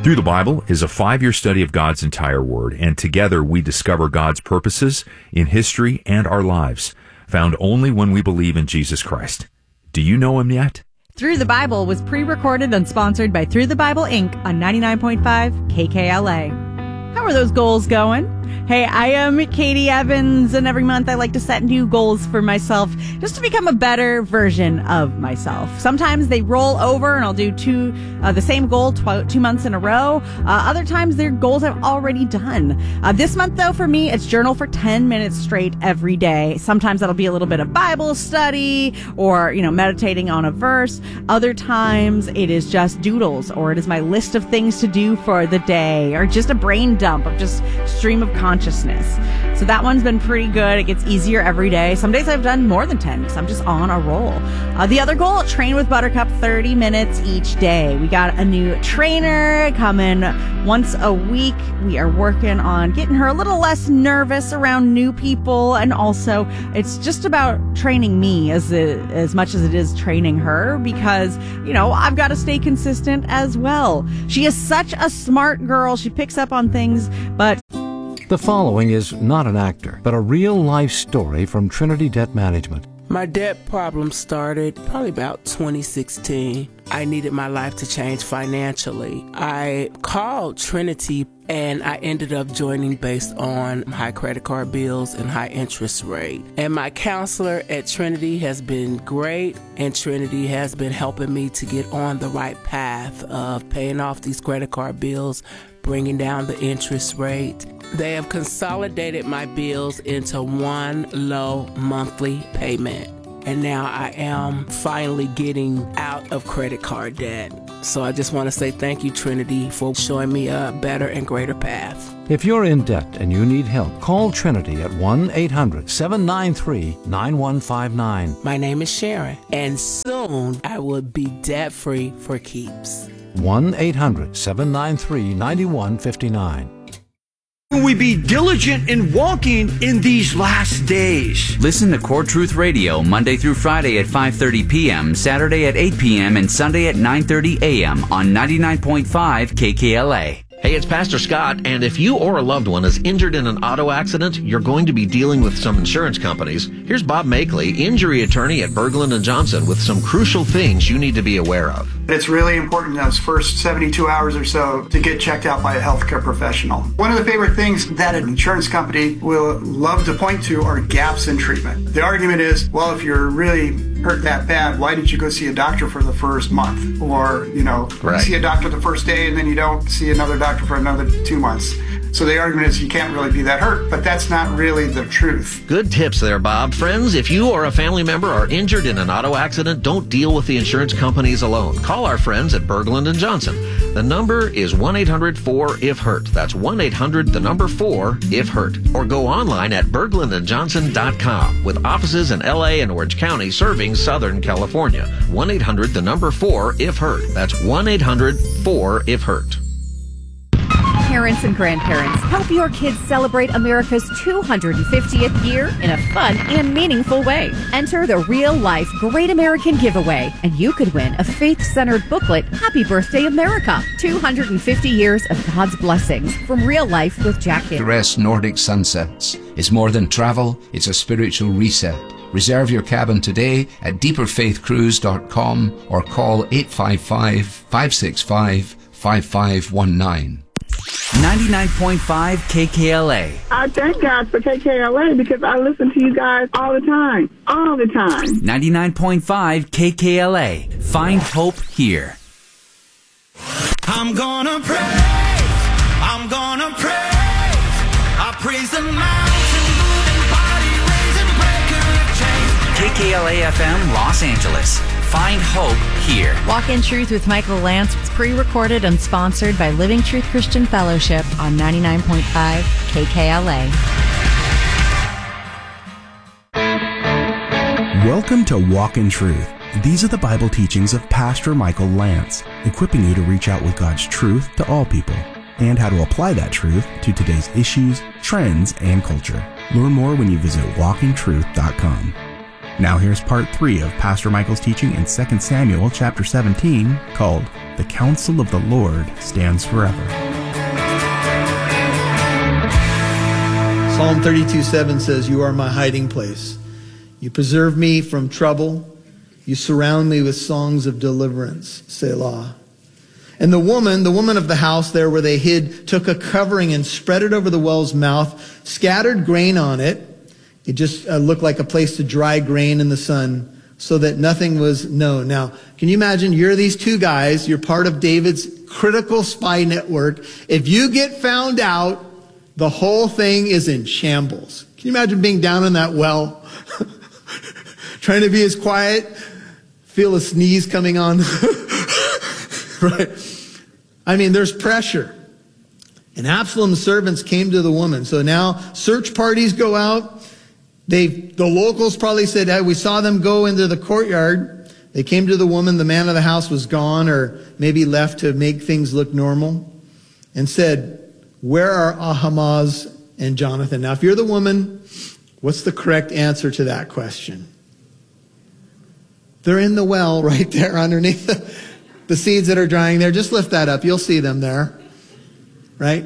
Through the Bible is a 5-year study of God's entire Word, and together we discover God's purposes in history and our lives, found only when we believe in Jesus Christ. Do you know Him yet? Through the Bible was pre-recorded and sponsored by Through the Bible, Inc. on 99.5 KKLA. How are those goals going? Hey, I am Katie Evans, and every month I like to set new goals for myself just to become a better version of myself. Sometimes they roll over and I'll do the same goal 2 months in a row. Other times they're goals I've already done. This month, though, for me, it's journal for 10 minutes straight every day. Sometimes that'll be a little bit of Bible study or, meditating on a verse. Other times it is just doodles, or it is my list of things to do for the day, or just a brain dump of just stream of consciousness. So that one's been pretty good. It gets easier every day. Some days I've done more than 10 because I'm just on a roll. The other goal, train with Buttercup 30 minutes each day. We got a new trainer coming once a week. We are working on getting her a little less nervous around new people. And also it's just about training me as much as it is training her, because, I've got to stay consistent as well. She is such a smart girl. She picks up on things, but the following is not an actor, but a real-life story from Trinity Debt Management. My debt problem started probably about 2016. I needed my life to change financially. I called Trinity and I ended up joining based on high credit card bills and high interest rate. And my counselor at Trinity has been great, and Trinity has been helping me to get on the right path of paying off these credit card bills, bringing down the interest rate. They have consolidated my bills into one low monthly payment. And now I am finally getting out of credit card debt. So I just want to say thank you, Trinity, for showing me a better and greater path. If you're in debt and you need help, call Trinity at 1-800-793-9159. My name is Sharon, and soon I will be debt-free for keeps. 1-800-793-9159. We be diligent in walking in these last days. Listen to Core Truth Radio Monday through Friday at 5:30 p.m., Saturday at 8 p.m., and Sunday at 9:30 a.m. on 99.5 KKLA. Hey, it's Pastor Scott, and if you or a loved one is injured in an auto accident, you're going to be dealing with some insurance companies. Here's Bob Makeley, injury attorney at Berglund & Johnson, with some crucial things you need to be aware of. It's really important in those first 72 hours or so to get checked out by a healthcare professional. One of the favorite things that an insurance company will love to point to are gaps in treatment. The argument is, well, if you're really hurt that bad, why didn't you go see a doctor for the first month? Or, you see a doctor the first day and then you don't see another doctor for another 2 months. So the argument is you can't really be that hurt, but that's not really the truth. Good tips there, Bob. Friends, if you or a family member are injured in an auto accident, don't deal with the insurance companies alone. Call our friends at Berglund & Johnson. The number is 1-800-4-IF-HURT. That's 1-800-4-IF-HURT. Or go online at berglundandjohnson.com, with offices in L.A. and Orange County serving Southern California. 1-800-4-IF-HURT. That's 1-800-4-IF-HURT. Parents and grandparents, help your kids celebrate America's 250th year in a fun and meaningful way. Enter the Real Life Great American Giveaway, and you could win a faith-centered booklet, Happy Birthday America, 250 years of God's blessings from Real Life with Jack Hill. Duress Nordic Sunsets is more than travel, it's a spiritual reset. Reserve your cabin today at deeperfaithcruise.com or call 855-565-5519. 99.5 KKLA. I thank God for KKLA because I listen to you guys all the time. 99.5 KKLA. Find hope here. I'm gonna praise. I'm gonna praise. I praise the mountain moving, body raising, breaker of chains. KKLA FM Los Angeles. Find hope here. Walk in Truth with Michael Lance. It's pre-recorded and sponsored by Living Truth Christian Fellowship on 99.5 KKLA. Welcome to Walk in Truth. These are the Bible teachings of Pastor Michael Lance, equipping you to reach out with God's truth to all people and how to apply that truth to today's issues, trends, and culture. Learn more when you visit walkintruth.com. Now here's part 3 of Pastor Michael's teaching in 2 Samuel chapter 17 called The Counsel of the Lord Stands Forever. Psalm 32:7 says, "You are my hiding place. You preserve me from trouble. You surround me with songs of deliverance." Selah. And the woman of the house there where they hid, took a covering and spread it over the well's mouth, scattered grain on it. It just looked like a place to dry grain in the sun so that nothing was known. Now, can you imagine you're these two guys, you're part of David's critical spy network. If you get found out, the whole thing is in shambles. Can you imagine being down in that well, trying to be as quiet, feel a sneeze coming on? Right? I mean, there's pressure. And Absalom's servants came to the woman. So now search parties go out. The locals probably said, hey, we saw them go into the courtyard. They came to the woman. The man of the house was gone or maybe left to make things look normal and said, where are Ahimaaz and Jonathan? Now, if you're the woman, what's the correct answer to that question? They're in the well right there underneath the seeds that are drying there. Just lift that up. You'll see them there. Right?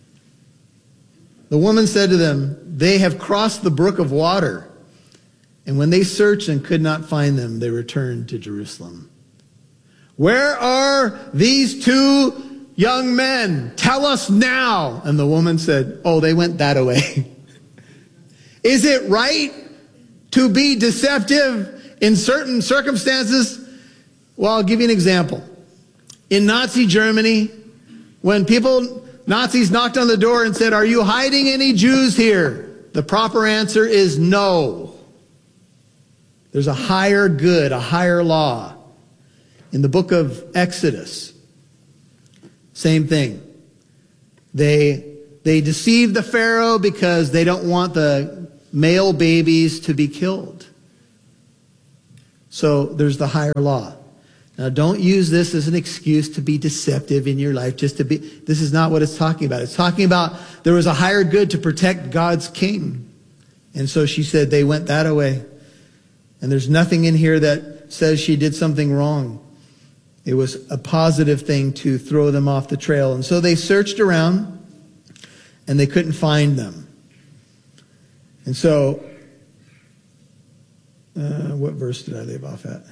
The woman said to them, they have crossed the brook of water. And when they searched and could not find them, they returned to Jerusalem. Where are these two young men? Tell us now. And the woman said, oh, they went that way. Is it right to be deceptive in certain circumstances? Well, I'll give you an example. In Nazi Germany, when Nazis knocked on the door and said, are you hiding any Jews here? The proper answer is no. There's a higher good, a higher law. In the book of Exodus, same thing. They deceive the Pharaoh because they don't want the male babies to be killed. So there's the higher law. Now, don't use this as an excuse to be deceptive in your life. This is not what it's talking about. It's talking about there was a higher good to protect God's king. And so she said they went that way. And there's nothing in here that says she did something wrong. It was a positive thing to throw them off the trail. And so they searched around and they couldn't find them. And so, what verse did I leave off at?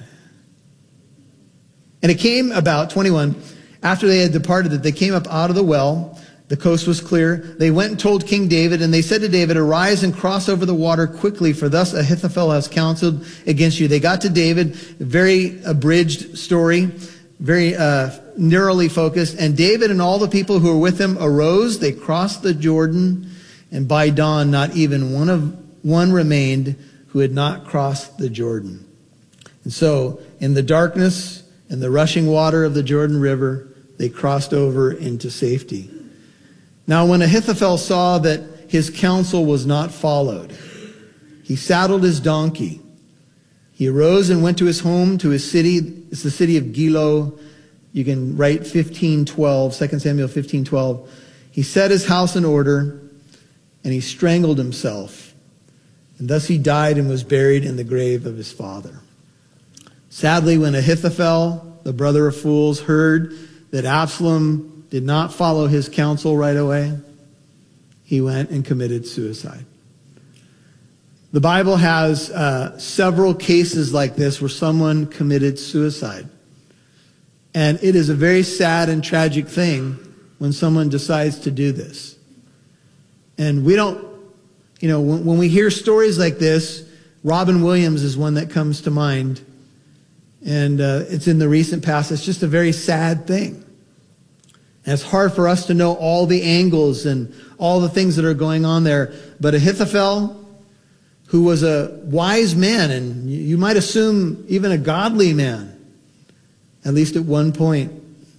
And it came about, 21, after they had departed, that they came up out of the well. The coast was clear. They went and told King David, and they said to David, arise and cross over the water quickly, for thus Ahithophel has counseled against you. They got to David, very abridged story, very narrowly focused. And David and all the people who were with him arose. They crossed the Jordan, and by dawn, not even one remained who had not crossed the Jordan. And so, in the darkness and the rushing water of the Jordan River, they crossed over into safety. Now, when Ahithophel saw that his counsel was not followed, he saddled his donkey. He arose and went to his home, to his city. It's the city of Gilo. You can write 15:12, 2 Samuel 15:12. He set his house in order, and he strangled himself. And thus he died and was buried in the grave of his father. Sadly, when Ahithophel, the brother of fools, heard that Absalom did not follow his counsel right away, he went and committed suicide. The Bible has several cases like this where someone committed suicide. And it is a very sad and tragic thing when someone decides to do this. And we don't, when we hear stories like this, Robin Williams is one that comes to mind. And it's in the recent past. It's just a very sad thing. And it's hard for us to know all the angles and all the things that are going on there. But Ahithophel, who was a wise man, and you might assume even a godly man, at least at one point,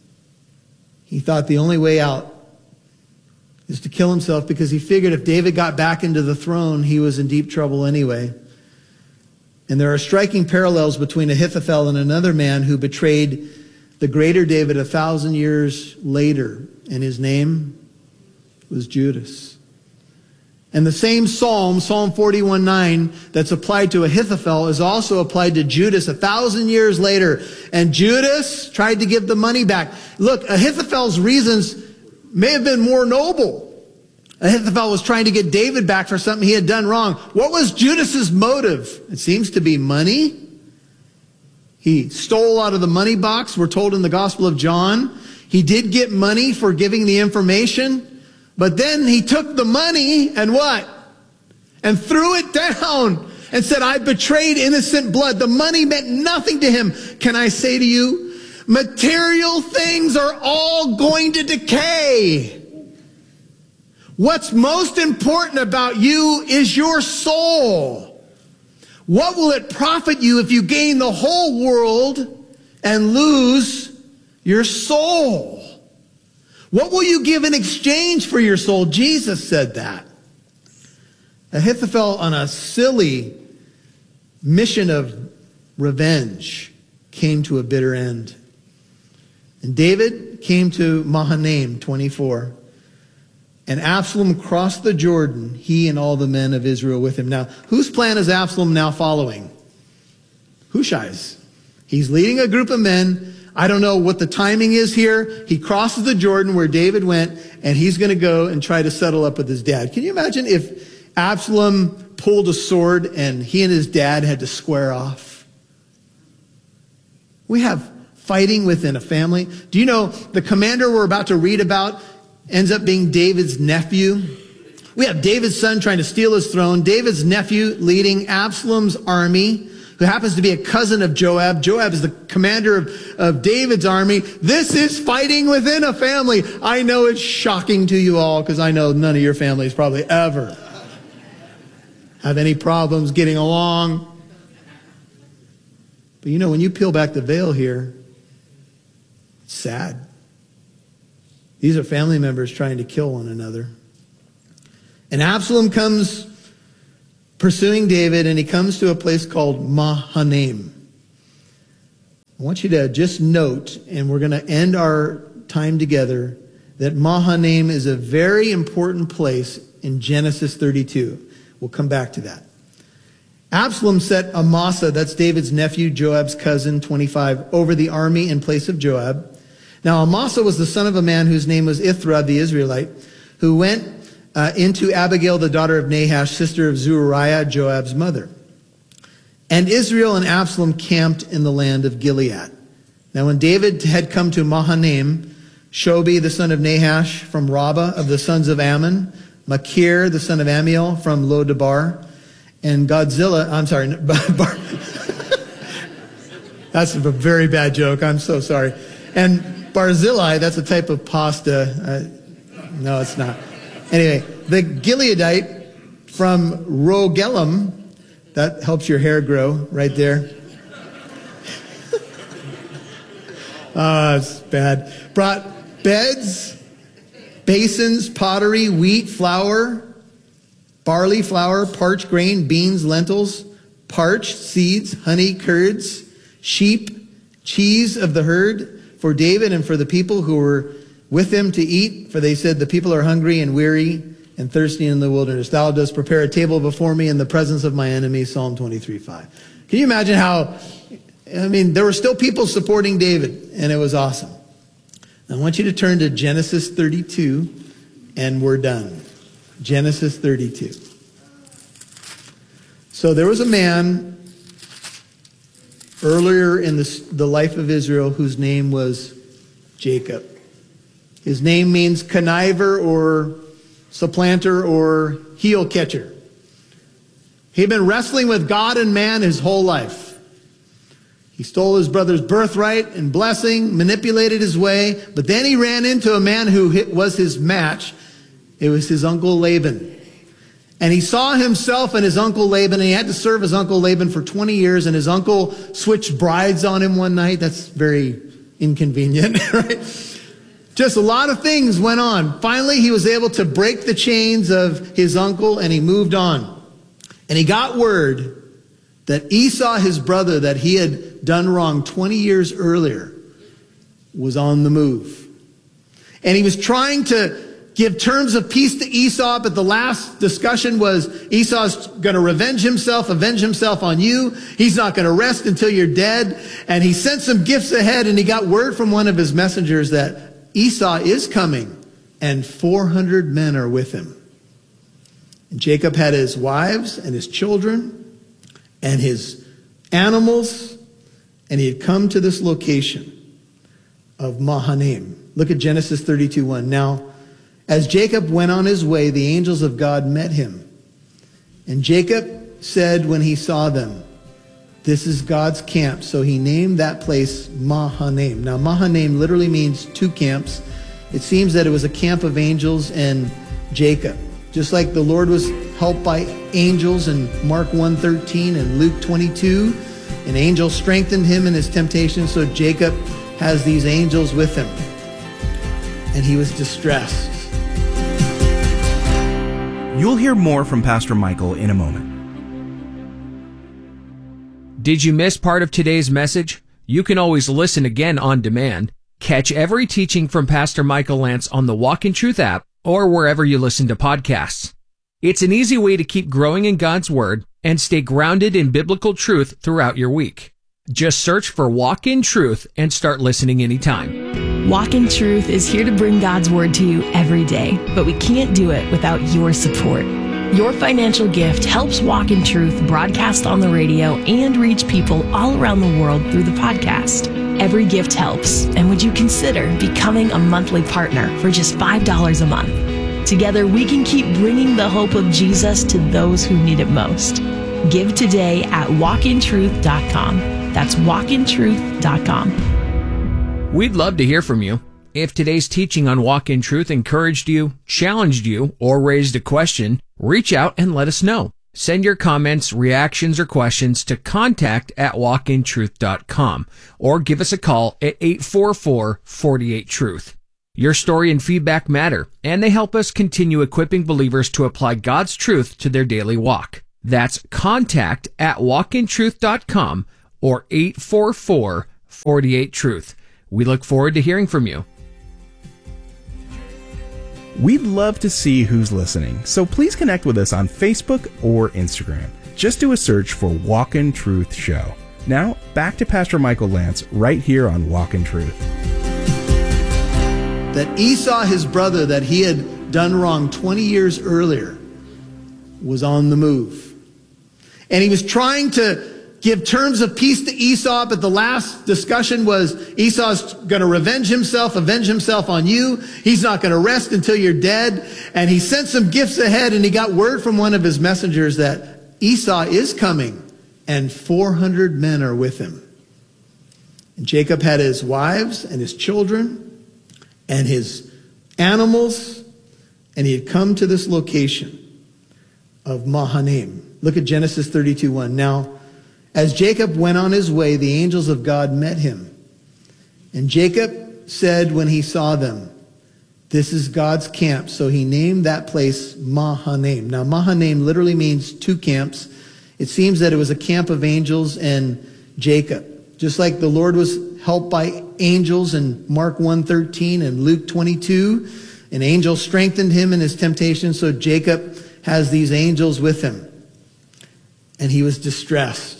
he thought the only way out is to kill himself, because he figured if David got back into the throne, he was in deep trouble anyway. And there are striking parallels between Ahithophel and another man who betrayed the greater David 1,000 years later, and his name was Judas. And the same Psalm 41:9, that's applied to Ahithophel is also applied to Judas 1,000 years later. And Judas tried to give the money back. Look, Ahithophel's reasons may have been more noble. Ahithophel was trying to get David back for something he had done wrong. What was Judas's motive? It seems to be money. He stole out of the money box, we're told in the Gospel of John. He did get money for giving the information. But then he took the money and what? And threw it down and said, I betrayed innocent blood. The money meant nothing to him. Can I say to you, material things are all going to decay. What's most important about you is your soul. What will it profit you if you gain the whole world and lose your soul? What will you give in exchange for your soul? Jesus said that. Ahithophel, on a silly mission of revenge, came to a bitter end. And David came to Mahanaim, 24. And Absalom crossed the Jordan, he and all the men of Israel with him. Now, whose plan is Absalom now following? Hushai's. He's leading a group of men. I don't know what the timing is here. He crosses the Jordan where David went, and he's going to go and try to settle up with his dad. Can you imagine if Absalom pulled a sword and he and his dad had to square off? We have fighting within a family. Do you know the commander we're about to read about ends up being David's nephew? We have David's son trying to steal his throne, David's nephew leading Absalom's army, who happens to be a cousin of Joab. Joab is the commander of David's army. This is fighting within a family. I know it's shocking to you all because I know none of your families probably ever have any problems getting along. But you know, when you peel back the veil here, it's sad. These are family members trying to kill one another. And Absalom comes pursuing David, and he comes to a place called Mahanaim. I want you to just note, and we're going to end our time together, that Mahanaim is a very important place in Genesis 32. We'll come back to that. Absalom set Amasa, that's David's nephew, Joab's cousin, 25, over the army in place of Joab. Now Amasa was the son of a man whose name was Ithra the Israelite, who went into Abigail, the daughter of Nahash, sister of Zeruiah, Joab's mother. And Israel and Absalom camped in the land of Gilead. Now when David had come to Mahanaim, Shobi, the son of Nahash, from Rabbah of the sons of Ammon, Machir, the son of Amiel, from Lo-Debar, and Godzilla, that's a very bad joke, I'm so sorry. And Barzillai, that's a type of pasta. No, it's not. Anyway, the Gileadite from Rogelim, that helps your hair grow right there. It's bad. Brought beds, basins, pottery, wheat, flour, barley flour, parched grain, beans, lentils, parched seeds, honey, curds, sheep, cheese of the herd for David and for the people who were with him to eat. For they said, the people are hungry and weary and thirsty in the wilderness. Thou dost prepare a table before me in the presence of my enemies. Psalm 23:5. Can you imagine how, there were still people supporting David, and it was awesome. I want you to turn to Genesis 32, and we're done. Genesis 32. So there was a man earlier in the life of Israel whose name was Jacob. His name means conniver or supplanter or heel catcher. He'd been wrestling with God and man his whole life. He stole his brother's birthright and blessing, manipulated his way, but then he ran into a man who was his match. It was his uncle Laban. And he saw himself and his uncle Laban, and he had to serve his uncle Laban for 20 years, and his uncle switched brides on him one night. That's very inconvenient, right? Just a lot of things went on. Finally, he was able to break the chains of his uncle, and he moved on. And he got word that Esau, his brother, that he had done wrong 20 years earlier, was on the move. And he was trying to give terms of peace to Esau, but the last discussion was Esau's going to avenge himself on you. He's not going to rest until you're dead. And he sent some gifts ahead, and he got word from one of his messengers that Esau is coming, and 400 men are with him. And Jacob had his wives and his children and his animals, and he had come to this location of Mahanaim. Look at Genesis 32:1. Now, as Jacob went on his way, the angels of God met him. And Jacob said when he saw them, "This is God's camp." So he named that place Mahanaim. Now, Mahanaim literally means two camps. It seems that it was a camp of angels and Jacob. Just like the Lord was helped by angels in Mark 1:13 and Luke 22, an angel strengthened him in his temptation, so Jacob has these angels with him. And he was distressed. You'll hear more from Pastor Michael in a moment. Did you miss part of today's message? You can always listen again on demand. Catch every teaching from Pastor Michael Lance on the Walk in Truth app or wherever you listen to podcasts. It's an easy way to keep growing in God's Word and stay grounded in biblical truth throughout your week. Just search for Walk in Truth and start listening anytime. Walk in Truth is here to bring God's Word to you every day, but we can't do it without your support. Your financial gift helps Walk in Truth broadcast on the radio and reach people all around the world through the podcast. Every gift helps, and would you consider becoming a monthly partner for just $5 a month? Together, we can keep bringing the hope of Jesus to those who need it most. Give today at walkintruth.com. That's walkintruth.com. We'd love to hear from you. If today's teaching on Walk in Truth encouraged you, challenged you, or raised a question, reach out and let us know. Send your comments, reactions, or questions to contact@walkintruth.com or give us a call at 844-48-TRUTH. Your story and feedback matter, and they help us continue equipping believers to apply God's truth to their daily walk. That's contact@walkintruth.com or 844-48-TRUTH. We look forward to hearing from you. We'd love to see who's listening, so please connect with us on Facebook or Instagram. Just do a search for Walk in Truth Show. Now, back to Pastor Michael Lance right here on Walk in Truth. That Esau, his brother, that he had done wrong 20 years earlier, was on the move. And he was trying to give terms of peace to Esau, but the last discussion was Esau's going to avenge himself on you. He's not going to rest until you're dead. And he sent some gifts ahead, and he got word from one of his messengers that Esau is coming, and 400 men are with him. And Jacob had his wives and his children and his animals, and he had come to this location of Mahanaim. Look at Genesis 32:1. Now, as Jacob went on his way, the angels of God met him. And Jacob said when he saw them, "This is God's camp." So he named that place Mahanaim. Now, Mahanaim literally means two camps. It seems that it was a camp of angels and Jacob. Just like the Lord was helped by angels in Mark 1:13 and Luke 22, an angel strengthened him in his temptation, so Jacob has these angels with him. And he was distressed.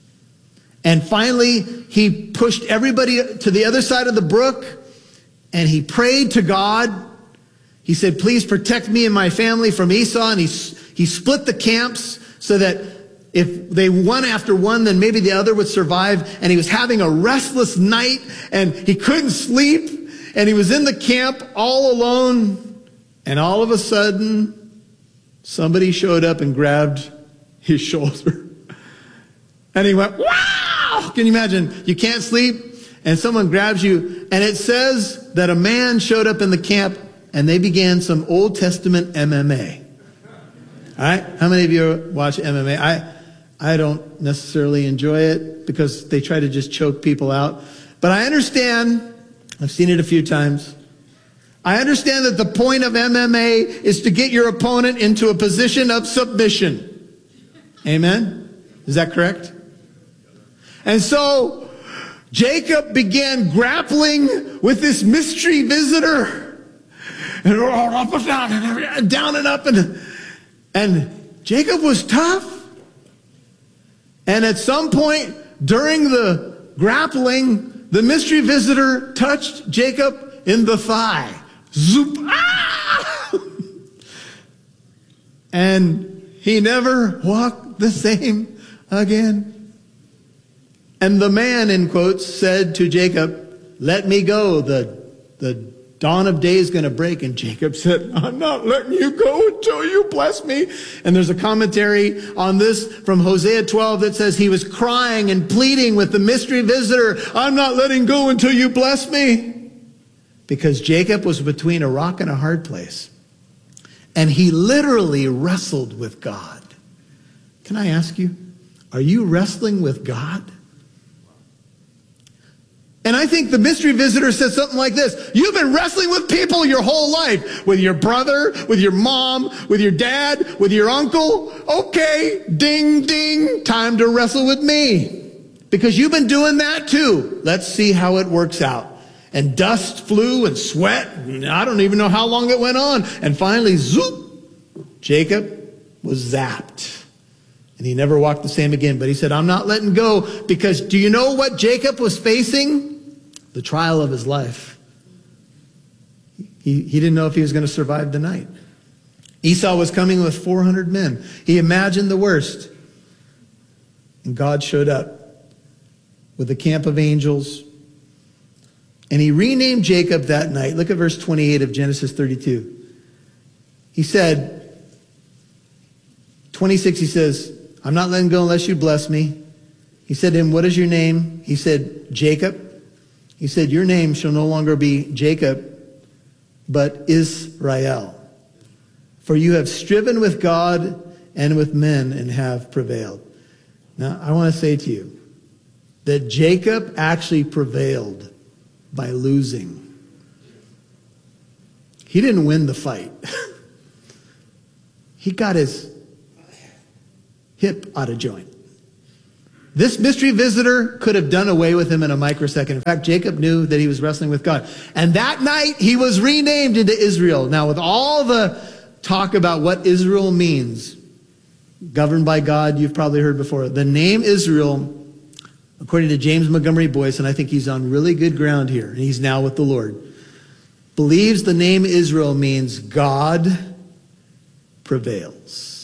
And finally, he pushed everybody to the other side of the brook, and he prayed to God. He said, "Please protect me and my family from Esau." And he split the camps so that if they one after one, then maybe the other would survive. And he was having a restless night, and he couldn't sleep. And he was in the camp all alone. And all of a sudden, somebody showed up and grabbed his shoulder. And he went, "Wow!" Can you imagine? You can't sleep, and someone grabs you. And it says that a man showed up in the camp, and they began some Old Testament MMA. All right? How many of you watch MMA? I don't necessarily enjoy it because they try to just choke people out. But I understand. I've seen it a few times. I understand that the point of MMA is to get your opponent into a position of submission. Amen? Is that correct? And so Jacob began grappling with this mystery visitor. and up and down, and down and up. And Jacob was tough. And at some point during the grappling, the mystery visitor touched Jacob in the thigh. Zoop! Ah! And he never walked the same again. And the man, in quotes, said to Jacob, "Let me go. The dawn of day is going to break." And Jacob said, "I'm not letting you go until you bless me." And there's a commentary on this from Hosea 12 that says he was crying and pleading with the mystery visitor, "I'm not letting go until you bless me." Because Jacob was between a rock and a hard place. And he literally wrestled with God. Can I ask you, are you wrestling with God? And I think the mystery visitor said something like this: you've been wrestling with people your whole life, with your brother, with your mom, with your dad, with your uncle. Okay, ding, ding, time to wrestle with me. Because you've been doing that too. Let's see how it works out. And dust flew and sweat. And I don't even know how long it went on. And finally, zoop, Jacob was zapped. And he never walked the same again. But he said, "I'm not letting go," because do you know what Jacob was facing? The trial of his life. He didn't know if he was going to survive the night. Esau was coming with 400 men. He imagined the worst. And God showed up with a camp of angels. And he renamed Jacob that night. Look at verse 28 of Genesis 32. He said, 26, he says, "I'm not letting go unless you bless me." He said to him, "What is your name?" He said, "Jacob." He said, "Your name shall no longer be Jacob, but Israel. For you have striven with God and with men and have prevailed." Now, I want to say to you that Jacob actually prevailed by losing. He didn't win the fight. He got his hip out of joint. This mystery visitor could have done away with him in a microsecond. In fact, Jacob knew that he was wrestling with God. And that night, he was renamed into Israel. Now, with all the talk about what Israel means, governed by God, you've probably heard before. The name Israel, according to James Montgomery Boyce, and I think he's on really good ground here, and he's now with the Lord, believes the name Israel means God prevails.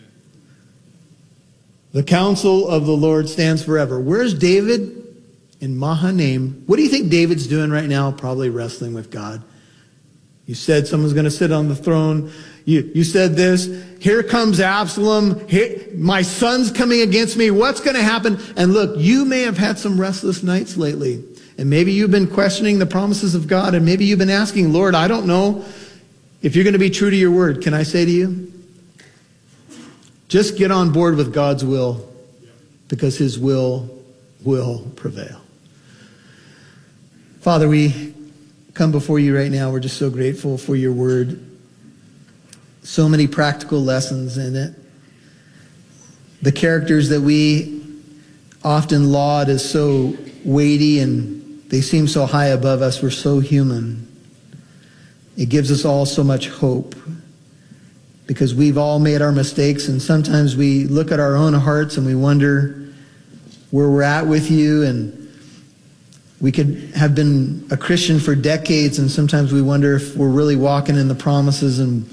The counsel of the Lord stands forever. Where's David? In Mahanaim. What do you think David's doing right now? Probably wrestling with God. You said someone's going to sit on the throne. You said this. Here comes Absalom. My son's coming against me. What's going to happen? And look, you may have had some restless nights lately. And maybe you've been questioning the promises of God. And maybe you've been asking, "Lord, I don't know if you're going to be true to your word." Can I say to you, just get on board with God's will, because his will prevail. Father, we come before you right now. We're just so grateful for your word. So many practical lessons in it. The characters that we often laud as so weighty and they seem so high above us were so human. It gives us all so much hope, because we've all made our mistakes, and sometimes we look at our own hearts and we wonder where we're at with you, and we could have been a Christian for decades, and sometimes we wonder if we're really walking in the promises and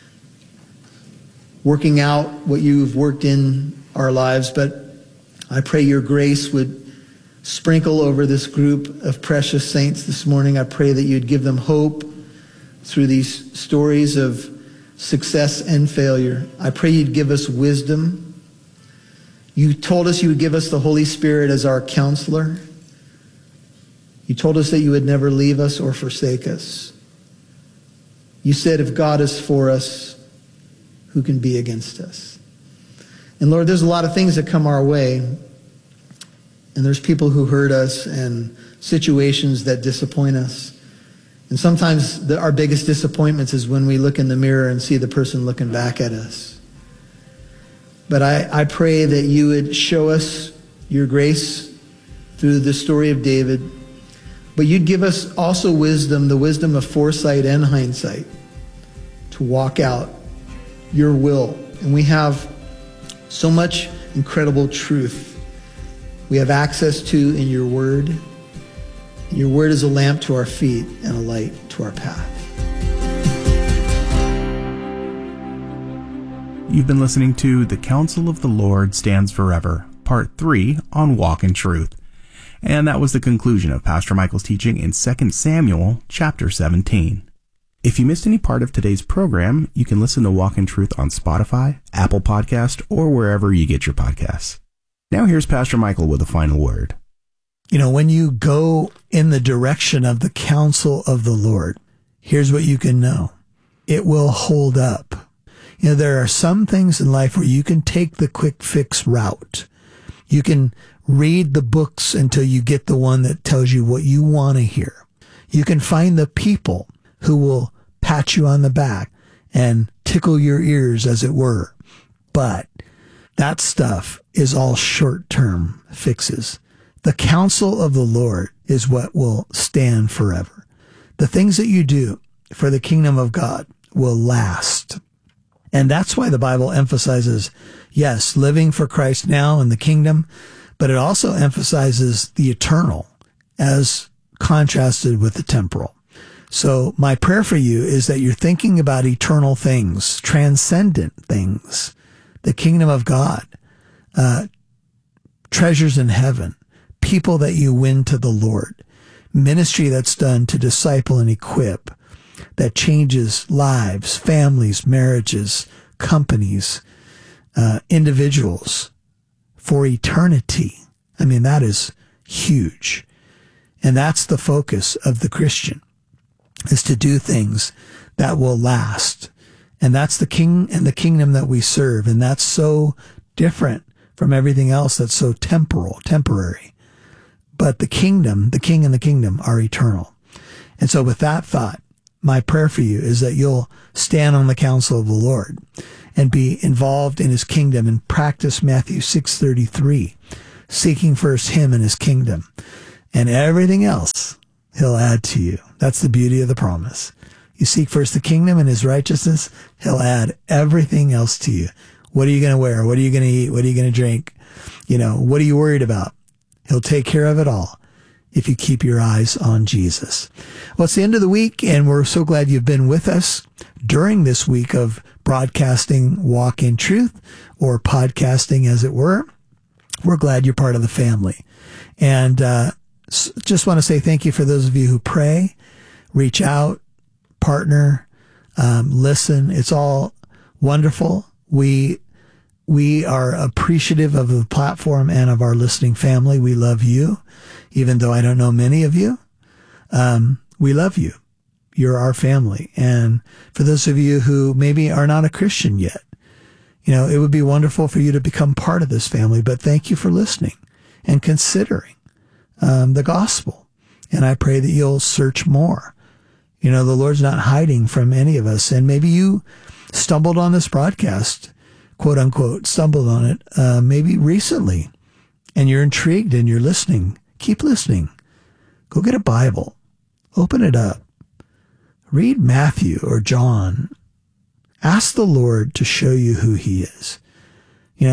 working out what you've worked in our lives. But I pray your grace would sprinkle over this group of precious saints this morning. I pray that you'd give them hope through these stories of success and failure. I pray you'd give us wisdom. You told us you would give us the Holy Spirit as our counselor. You told us that you would never leave us or forsake us. You said, if God is for us, who can be against us? And Lord, there's a lot of things that come our way. And there's people who hurt us and situations that disappoint us. And sometimes our biggest disappointments is when we look in the mirror and see the person looking back at us. But I pray that you would show us your grace through the story of David. But you'd give us also wisdom, the wisdom of foresight and hindsight. to walk out your will. And we have so much incredible truth we have access to in your word. Your word is a lamp to our feet and a light to our path. You've been listening to The Counsel of the Lord Stands Forever, Part 3 on Walk in Truth. And that was the conclusion of Pastor Michael's teaching in 2 Samuel chapter 17. If you missed any part of today's program, you can listen to Walk in Truth on Spotify, Apple Podcast, or wherever you get your podcasts. Now here's Pastor Michael with a final word. You know, when you go in the direction of the counsel of the Lord, here's what you can know. It will hold up. You know, there are some things in life where you can take the quick fix route. You can read the books until you get the one that tells you what you want to hear. You can find the people who will pat you on the back and tickle your ears, as it were. But that stuff is all short-term fixes. The counsel of the Lord is what will stand forever. The things that you do for the kingdom of God will last. And that's why the Bible emphasizes, yes, living for Christ now in the kingdom, but it also emphasizes the eternal as contrasted with the temporal. So my prayer for you is that you're thinking about eternal things, transcendent things, the kingdom of God, treasures in heaven, people that you win to the Lord, ministry that's done to disciple and equip, that changes lives, families, marriages, companies, individuals for eternity. I mean, that is huge. And that's the focus of the Christian, is to do things that will last. And that's the king and the kingdom that we serve. And that's so different from everything else that's so temporary. But the kingdom, the king and the kingdom are eternal. And so with that thought, my prayer for you is that you'll stand on the counsel of the Lord and be involved in his kingdom and practice Matthew 6:33, seeking first him and his kingdom, and everything else he'll add to you. That's the beauty of the promise. You seek first the kingdom and his righteousness, he'll add everything else to you. What are you going to wear? What are you going to eat? What are you going to drink? You know, what are you worried about? He'll take care of it all if you keep your eyes on Jesus. Well, it's the end of the week, and we're so glad you've been with us during this week of broadcasting Walk in Truth, or podcasting, as it were. We're glad you're part of the family. And just want to say thank you for those of you who pray, reach out, partner, listen. It's all wonderful. We are appreciative of the platform and of our listening family. We love you, even though I don't know many of you. We love you. You're our family. And for those of you who maybe are not a Christian yet, you know, it would be wonderful for you to become part of this family. But thank you for listening and considering the gospel. And I pray that you'll search more. You know, the Lord's not hiding from any of us. And maybe you stumbled on this broadcast, quote unquote, stumbled on it maybe recently, and you're intrigued and you're listening. Keep listening. Go get a Bible. Open it up. Read Matthew or John. Ask the Lord to show you who he is. You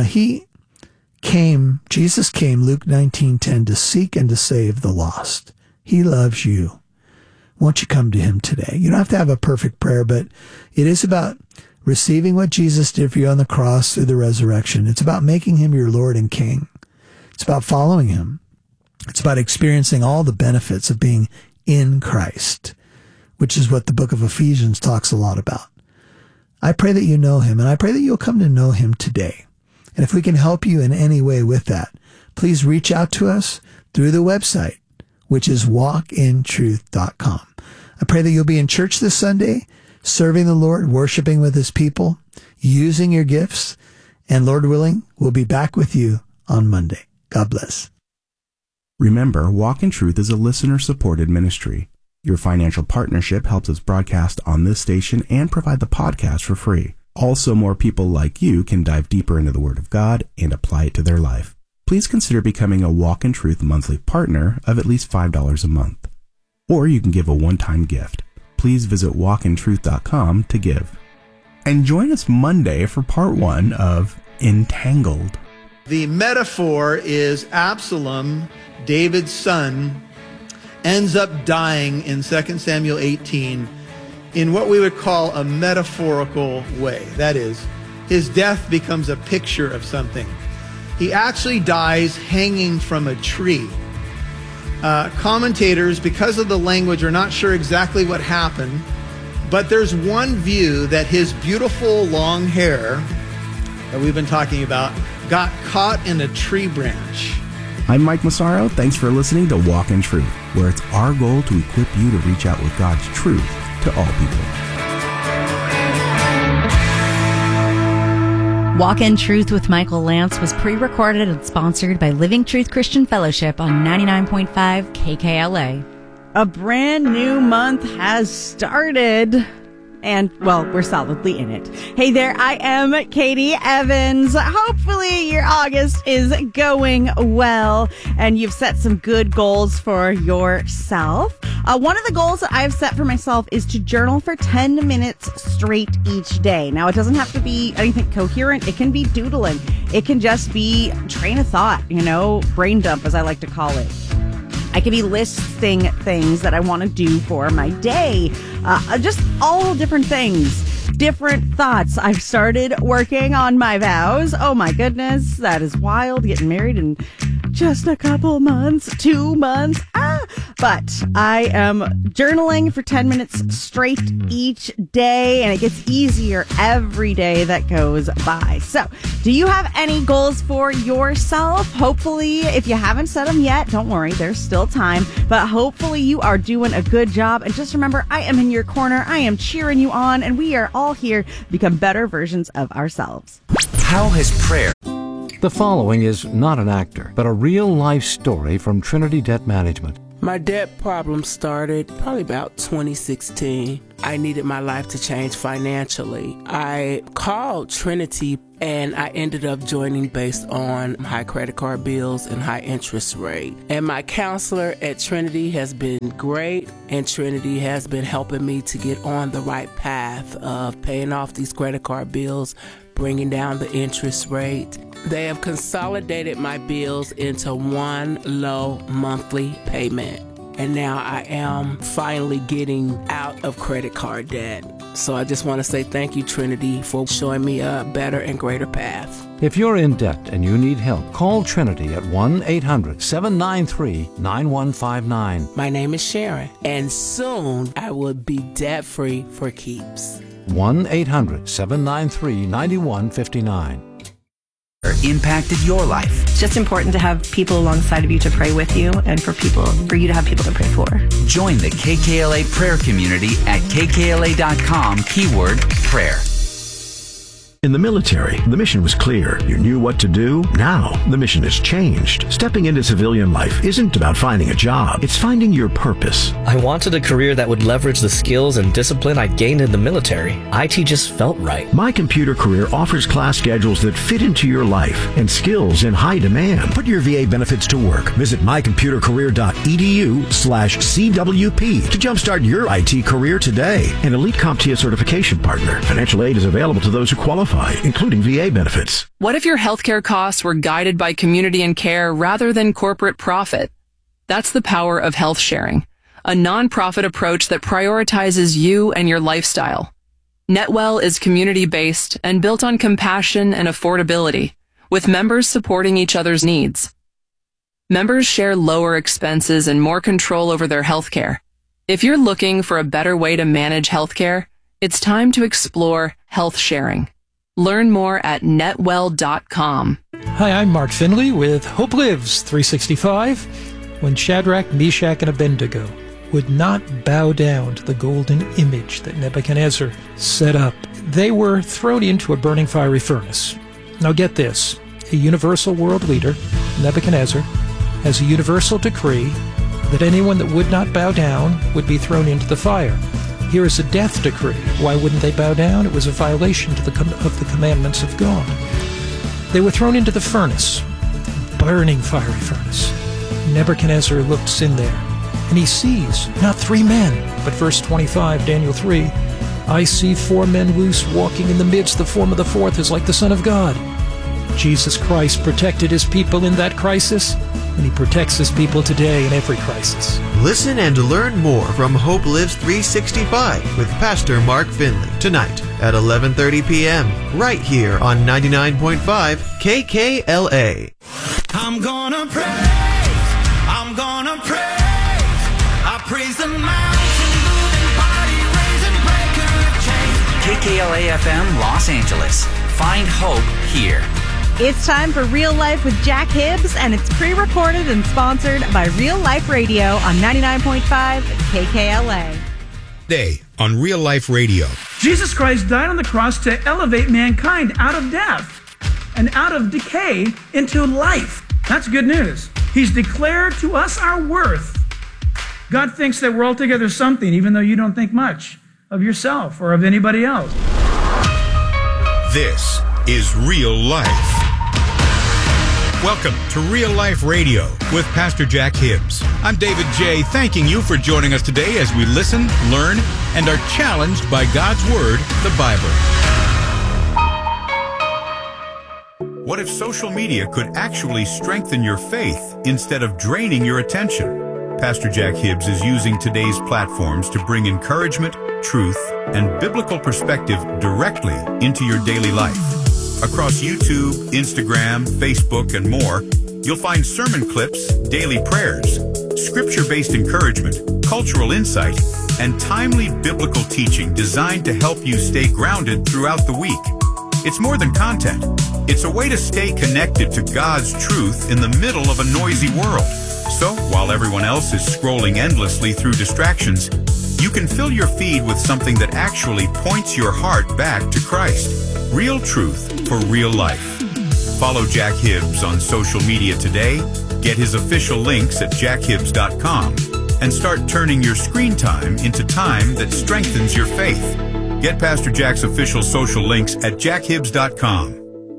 know, Jesus came, Luke 19:10, to seek and to save the lost. He loves you. Won't you come to him today? You don't have to have a perfect prayer, but it is about receiving what Jesus did for you on the cross through the resurrection. It's about making him your Lord and King. It's about following him. It's about experiencing all the benefits of being in Christ, which is what the book of Ephesians talks a lot about. I pray that you know him, and I pray that you'll come to know him today. And if we can help you in any way with that, please reach out to us through the website, which is walkintruth.com. I pray that you'll be in church this Sunday, serving the Lord, worshiping with his people, using your gifts, and Lord willing, we'll be back with you on Monday. God bless. Remember, Walk in Truth is a listener-supported ministry. Your financial partnership helps us broadcast on this station and provide the podcast for free. Also, more people like you can dive deeper into the Word of God and apply it to their life. Please consider becoming a Walk in Truth monthly partner of at least $5 a month. Or you can give a one-time gift. Please visit walkintruth.com to give. And join us Monday for part 1 of Entangled. The metaphor is Absalom, David's son, ends up dying in 2 Samuel 18 in what we would call a metaphorical way. That is, his death becomes a picture of something. He actually dies hanging from a tree. Commentators, because of the language, are not sure exactly what happened, but there's one view that his beautiful long hair that we've been talking about got caught in a tree branch. I'm Mike Massaro. Thanks for listening to Walk in Truth, where it's our goal to equip you to reach out with God's truth to all people. Walk in Truth with Michael Lance was pre-recorded and sponsored by Living Truth Christian Fellowship on 99.5 KKLA. A brand new month has started. And, well, we're solidly in it. Hey there, I am Katie Evans. Hopefully your August is going well and you've set some good goals for yourself. One of the goals that I've set for myself is to journal for 10 minutes straight each day. Now, it doesn't have to be anything coherent. It can be doodling. It can just be train of thought, brain dump, as I like to call it. I could be listing things that I want to do for my day. Just all different things, different thoughts. I've started working on my vows. Oh my goodness, that is wild. Getting married in just a couple months, 2 months. But I am journaling for 10 minutes straight each day, and it gets easier every day that goes by. So, do you have any goals for yourself? Hopefully, if you haven't set them yet, don't worry, there's still time. But hopefully you are doing a good job. And just remember, I am in your corner. I am cheering you on, and we are all here to become better versions of ourselves. How has prayer... The following is not an actor, but a real-life story from Trinity Debt Management. My debt problem started probably about 2016. I needed my life to change financially. I called Trinity and I ended up joining based on high credit card bills and high interest rate. And my counselor at Trinity has been great, and Trinity has been helping me to get on the right path of paying off these credit card bills, bringing down the interest rate. They have consolidated my bills into one low monthly payment. And now I am finally getting out of credit card debt. So I just want to say thank you, Trinity, for showing me a better and greater path. If you're in debt and you need help, call Trinity at 1-800-793-9159. My name is Sharon, and soon I will be debt-free for keeps. 1-800-793-9159. Impacted your life. It's just important to have people alongside of you to pray with you, and for you to have people to pray for. Join the KKLA prayer community at kkla.com, keyword prayer. In the military, the mission was clear. You knew what to do. Now, the mission has changed. Stepping into civilian life isn't about finding a job. It's finding your purpose. I wanted a career that would leverage the skills and discipline I gained in the military. IT just felt right. My Computer Career offers class schedules that fit into your life and skills in high demand. Put your VA benefits to work. Visit mycomputercareer.edu/CWP to jumpstart your IT career today. An Elite CompTIA certification partner. Financial aid is available to those who qualify, including VA benefits. What if your healthcare costs were guided by community and care rather than corporate profit? That's the power of health sharing, a nonprofit approach that prioritizes you and your lifestyle. NetWell is community-based and built on compassion and affordability, with members supporting each other's needs. Members share lower expenses and more control over their healthcare. If you're looking for a better way to manage healthcare, it's time to explore health sharing. Learn more at netwell.com. Hi, I'm Mark Finley with Hope Lives 365. When Shadrach, Meshach, and Abednego would not bow down to the golden image that Nebuchadnezzar set up, they were thrown into a burning fiery furnace. Now get this, a universal world leader, Nebuchadnezzar, has a universal decree that anyone that would not bow down would be thrown into the fire. Here is a death decree. Why wouldn't they bow down? It was a violation of the commandments of God. They were thrown into the furnace, burning fiery furnace. Nebuchadnezzar looks in there, and he sees not 3 men, but verse 25, Daniel 3, I see 4 men loose walking in the midst. The form of the fourth is like the Son of God. Jesus Christ protected his people in that crisis, and he protects his people today in every crisis. Listen and learn more from Hope Lives 365 with Pastor Mark Finley tonight at 11:30 p.m. right here on 99.5 KKLA. I'm gonna praise, I'm gonna praise, I praise the mountain moving, body raising, breaker of chains. KKLA FM Los Angeles. Find hope here. It's time for Real Life with Jack Hibbs, and it's pre-recorded and sponsored by Real Life Radio on 99.5 KKLA. Today on Real Life Radio. Jesus Christ died on the cross to elevate mankind out of death and out of decay into life. That's good news. He's declared to us our worth. God thinks that we're altogether something, even though you don't think much of yourself or of anybody else. This is Real Life. Welcome to Real Life Radio with Pastor Jack Hibbs. I'm David J., thanking you for joining us today as we listen, learn, and are challenged by God's Word, the Bible. What if social media could actually strengthen your faith instead of draining your attention? Pastor Jack Hibbs is using today's platforms to bring encouragement, truth, and biblical perspective directly into your daily life. Across YouTube, Instagram, Facebook, and more, you'll find sermon clips, daily prayers, scripture-based encouragement, cultural insight, and timely biblical teaching designed to help you stay grounded throughout the week. It's more than content. It's a way to stay connected to God's truth in the middle of a noisy world. So, while everyone else is scrolling endlessly through distractions, you can fill your feed with something that actually points your heart back to Christ. Real truth for real life. Follow Jack Hibbs on social media today, get his official links at jackhibbs.com, and start turning your screen time into time that strengthens your faith. Get Pastor Jack's official social links at jackhibbs.com.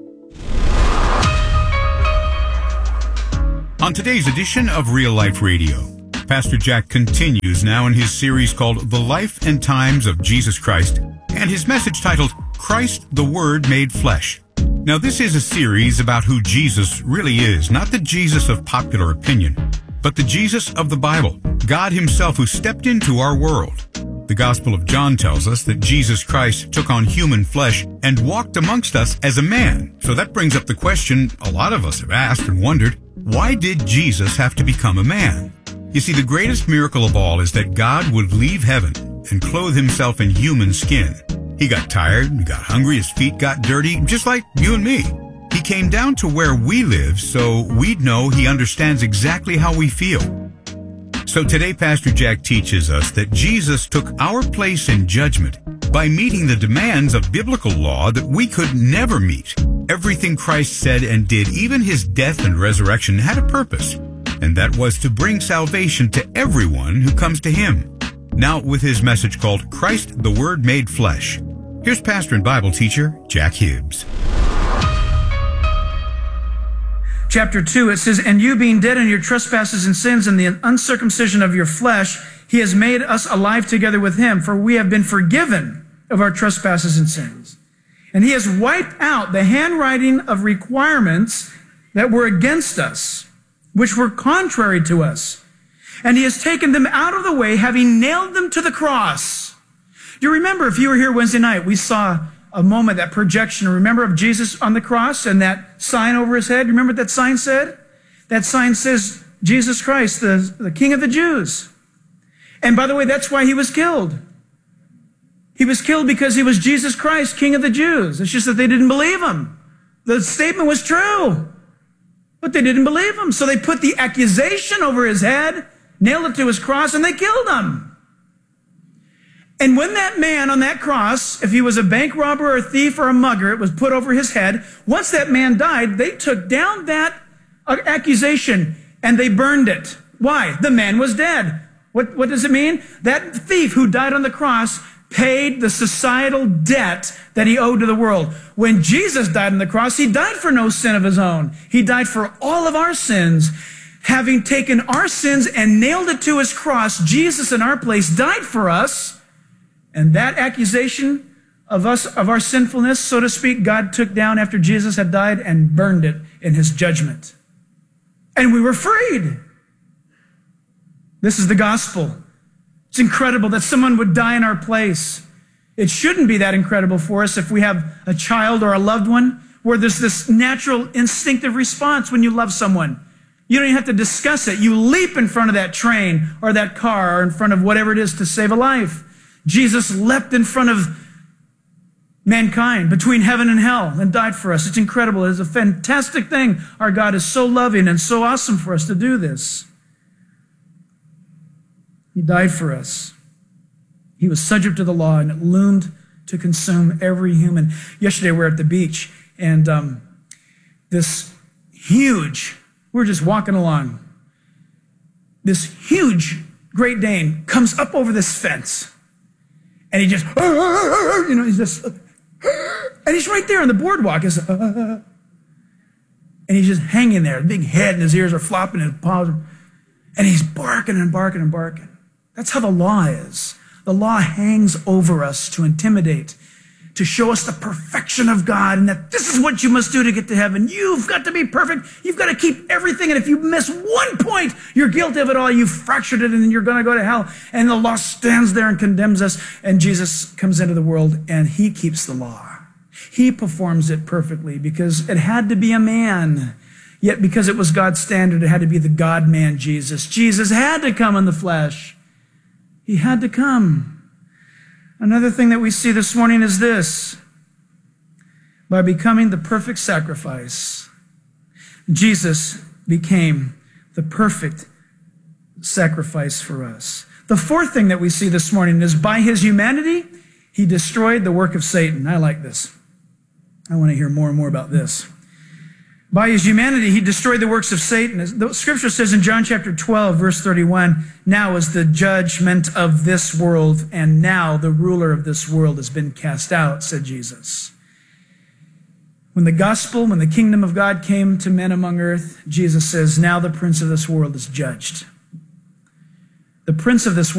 On today's edition of Real Life Radio, Pastor Jack continues now in his series called The Life and Times of Jesus Christ, and his message titled, Christ the Word Made Flesh. Now, this is a series about who Jesus really is, not the Jesus of popular opinion, but the Jesus of the Bible, God himself who stepped into our world. The Gospel of John tells us that Jesus Christ took on human flesh and walked amongst us as a man. So that brings up the question a lot of us have asked and wondered, why did Jesus have to become a man? You see, the greatest miracle of all is that God would leave heaven and clothe himself in human skin. He got tired, he got hungry, his feet got dirty, just like you and me. He came down to where we live so we'd know he understands exactly how we feel. So today, Pastor Jack teaches us that Jesus took our place in judgment by meeting the demands of biblical law that we could never meet. Everything Christ said and did, even his death and resurrection, had a purpose, and that was to bring salvation to everyone who comes to him. Now, with his message called Christ the Word Made Flesh, here's pastor and Bible teacher Jack Hibbs. Chapter 2, it says, And you being dead in your trespasses and sins and the uncircumcision of your flesh, he has made us alive together with him, for we have been forgiven of our trespasses and sins. And he has wiped out the handwriting of requirements that were against us, which were contrary to us. And he has taken them out of the way, having nailed them to the cross. Do you remember, if you were here Wednesday night, we saw a moment, that projection, remember, of Jesus on the cross and that sign over his head? Remember what that sign said? That sign says, Jesus Christ, the King of the Jews. And by the way, that's why he was killed. He was killed because he was Jesus Christ, King of the Jews. It's just that they didn't believe him. The statement was true, but they didn't believe him. So they put the accusation over his head, nailed it to his cross, and they killed him. And when that man on that cross, if he was a bank robber or a thief or a mugger, it was put over his head. Once that man died, they took down that accusation and they burned it. Why? The man was dead. What does it mean? That thief who died on the cross paid the societal debt that he owed to the world. When Jesus died on the cross, he died for no sin of his own. He died for all of our sins. Having taken our sins and nailed it to his cross, Jesus in our place died for us. And that accusation of us, of our sinfulness, so to speak, God took down after Jesus had died and burned it in his judgment. And we were freed. This is the gospel. It's incredible that someone would die in our place. It shouldn't be that incredible for us if we have a child or a loved one where there's this natural instinctive response when you love someone. You don't even have to discuss it. You leap in front of that train or that car or in front of whatever it is to save a life. Jesus leapt in front of mankind between heaven and hell and died for us. It's incredible. It's a fantastic thing. Our God is so loving and so awesome for us to do this. He died for us. He was subject to the law, and it loomed to consume every human. Yesterday we were at the beach, and this huge, we're just walking along. This huge Great Dane comes up over this fence, and he just, he's just, and he's right there on the boardwalk. And he's just hanging there, big head, and his ears are flopping, his paws, and he's barking and barking and barking. That's how the law is. The law hangs over us to intimidate, to show us the perfection of God, and that this is what you must do to get to heaven. You've got to be perfect. You've got to keep everything, and if you miss one point, you're guilty of it all. You've fractured it, and you're going to go to hell. And the law stands there and condemns us, and Jesus comes into the world, and he keeps the law. He performs it perfectly because it had to be a man. Yet because it was God's standard, it had to be the God-man Jesus. Jesus had to come in the flesh. He had to come. Another thing that we see this morning is this. By becoming the perfect sacrifice, Jesus became the perfect sacrifice for us. The fourth thing that we see this morning is by his humanity, he destroyed the work of Satan. I like this. I want to hear more and more about this. By his humanity, he destroyed the works of Satan. The scripture says in John chapter 12, verse 31, now is the judgment of this world, and now the ruler of this world has been cast out, said Jesus. When the gospel, when the kingdom of God came to men among earth, Jesus says, now the prince of this world is judged. The prince of this world